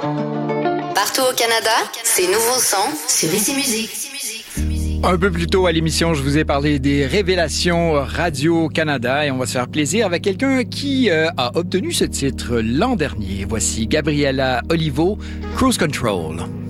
Partout au Canada, c'est Nouveau Son sur Ici Musique. Un peu plus tôt à l'émission, je vous ai parlé des révélations Radio-Canada et on va se faire plaisir avec quelqu'un qui a obtenu ce titre l'an dernier. Voici Gabriella Olivo, Cruise Control.